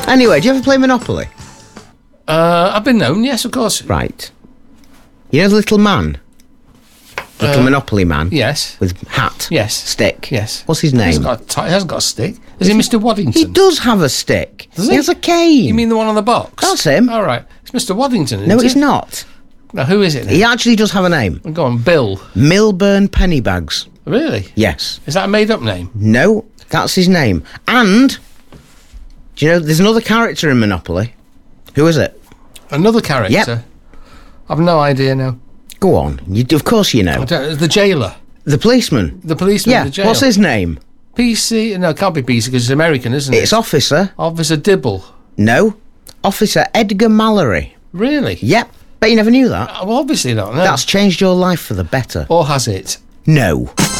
Anyway, do you ever play Monopoly? I've been known, yes, of course. Right. You know the little man? Little Monopoly man? Yes. With hat? Yes. Stick? Yes. What's his He name? hasn't got a stick. Is he Mr. Waddington? He does have a stick. Does he he? has a cane. You mean the one on the box? That's him. All right. It's Mr. Waddington, isn't No, it? it's not. Now, who is it then? He actually does have a name. Go on, Bill. Milburn Pennybags. Really? Yes. Is that a made-up name? No, that's his name. And, do you know, there's another character in Monopoly. Who is it? Another character? Yep. I've no idea now. Go on. Of course you know. The jailer. The policeman. The policeman Yeah, in the jail. what's his name? PC? No, it can't be PC because it's American, isn't it? It's Officer. Officer Dibble. No. Officer Edgar Mallory. Really? Yep. Bet you never knew that. Well, obviously not, no. That's changed your life for the better. Or has it? No.